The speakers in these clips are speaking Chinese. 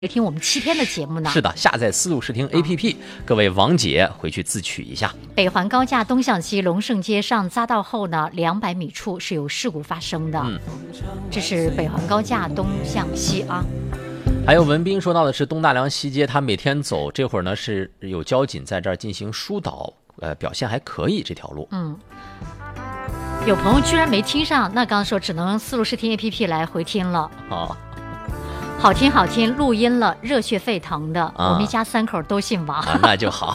听我们7天的节目呢。 是的，下载思路视听 APP，各位王姐回去自取一下。 北环高架东向西龙胜街上匝道后呢200米处是有事故发生的。这是北环高架东向西啊。 还有文斌说到的是东大梁西街，他每天走，这会儿呢是有交警在这儿进行疏导，表现还可以这条路。 有朋友居然没听上，那刚刚说只能思路视听 APP 来回听了。好听好听，录音了，热血沸腾的。我们一家3口都姓王， 那就好。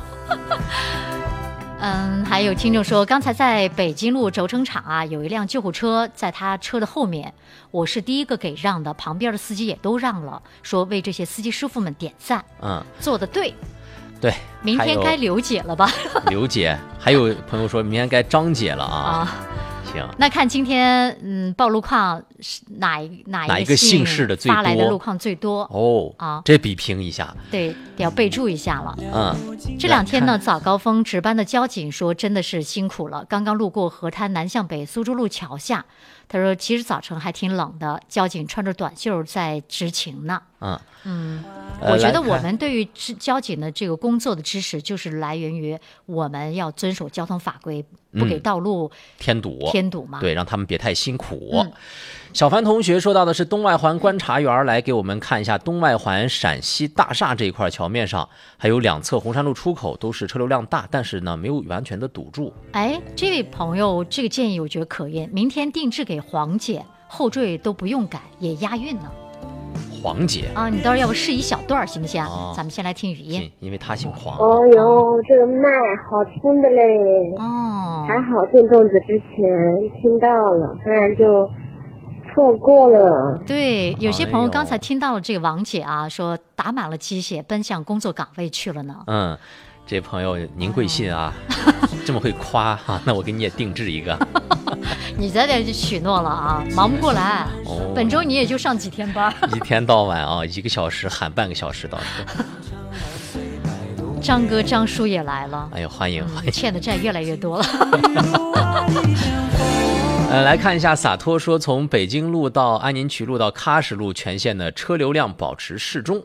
还有听众说，刚才在北京路轴承厂啊，有一辆救护车在他车的后面，我是第一个给让的，旁边的司机也都让了，说为这些司机师傅们点赞。做得对。 对， 明天该刘姐了吧？ 刘姐，还有朋友说明天该张姐了啊。行， 那看今天报路况哪一个姓氏的最多，发来的路况最多这比拼一下， 对，要备注一下了。这2天呢，早高峰值班的交警说真的是辛苦了。刚刚路过河滩南向北苏州路桥下，他说其实早晨还挺冷的，交警穿着短袖在执勤呢。我觉得我们对于交警的这个工作的知识，就是来源于我们要遵守交通法规，不给道路添堵嘛。 对，让他们别太辛苦。小凡同学说到的是东外环观察员来给我们看一下东外环陕西大厦这一块桥面上，还有2侧红山路出口都是车流量大，但是呢没有完全的堵住。 这位朋友这个建议我觉得可以，明天定制给黄姐，后缀都不用改，也押韵呢。 黄姐啊，你到时候要不试一小段行不行？咱们先来听语音， 因为他姓黄。 哦呦，这个麦好听的嘞！还好进粽子之前听到了，不然就错过了。 对，有些朋友刚才听到了这个王姐啊，说打满了鸡血，奔向工作岗位去了呢。 这朋友您贵姓啊？这么会夸啊？那我给你也定制一个。 你在这许诺了啊，忙不过来。本周你也就上几天班， 一天到晚啊，1个小时喊半个小时到时候。 张哥张叔也来了， 哎呦，欢迎欢迎！ 欠的债越来越多了。 来看一下，洒脱说，从北京路到安宁渠路到喀什路全线的车流量保持适中。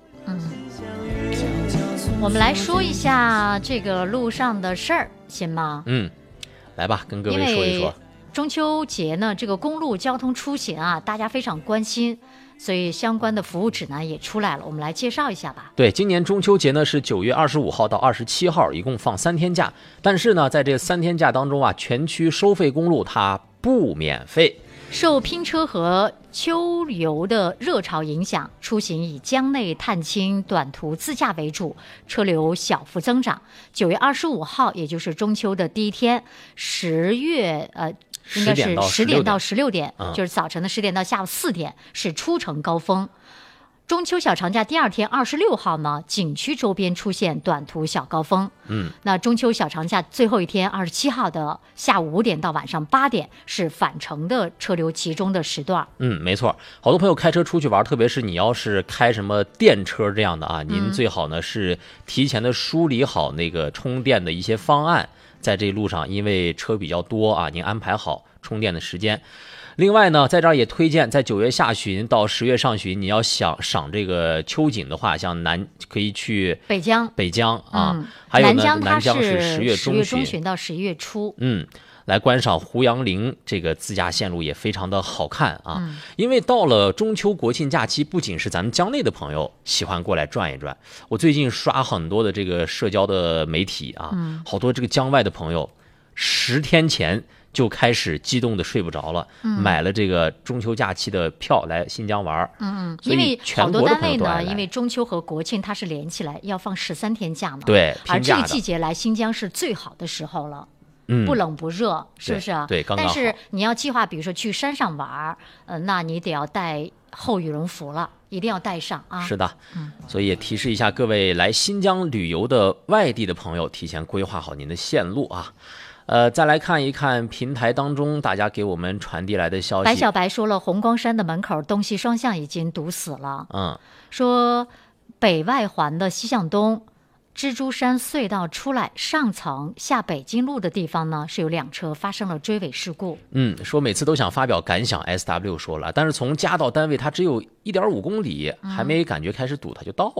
我们来说一下这个路上的事儿，行吗？ 来吧，跟各位说一说。 中秋节呢，这个公路交通出行啊，大家非常关心，所以相关的服务指南也出来了，我们来介绍一下吧。 对，今年中秋节呢是9月25号到27号，一共放3天假。但是呢，在这3天假当中啊，全区收费公路它不免费。 受拼车和秋游的热潮影响，出行以江内探亲、短途自驾为主，车流小幅增长。9月25号，也就是中秋的第一天应该是10点到16点，就是早晨的10点到下午4点是出城高峰。中秋小长假第2天26号呢，景区周边出现短途小高峰。那中秋小长假最后一天27号的下午5点到晚上8点是返程的车流集中的时段。 没错，好多朋友开车出去玩，特别是你要是开什么电车这样的啊，您最好呢是提前的梳理好那个充电的一些方案，在这路上因为车比较多啊，您安排好充电的时间。另外呢，在这儿也推荐，在9月下旬到10月上旬，你要想赏这个秋景的话，像可以去北疆啊，还有呢， 南疆是10月中旬到11月初， 来观赏胡杨陵这个自驾线路也非常的好看啊。因为到了中秋国庆假期，不仅是咱们疆内的朋友喜欢过来转一转，我最近刷很多的这个社交的媒体啊，好多这个疆外的朋友10天前就开始激动的睡不着了，买了这个中秋假期的票来新疆玩。 因为好多单位呢，因为中秋和国庆它是连起来要放13天假嘛， 对， 而这个季节来新疆是最好的时候了。不冷不热，是不是？ 对，刚刚好。 但是你要计划，比如说去山上玩，那你得要带厚羽绒服了，一定要带上啊。 是的，所以也提示一下各位来新疆旅游的外地的朋友，提前规划好您的线路啊。再来看一看平台当中大家给我们传递来的消息。 白小白说了，红光山的门口东西双向已经堵死了。说北外环的西向东蜘蛛山隧道出来上层下北京路的地方呢，是有2车发生了追尾事故。 说每次都想发表感想 ，SW 说了，但是从家到单位它只有1.5公里，还没感觉开始堵，它就到了。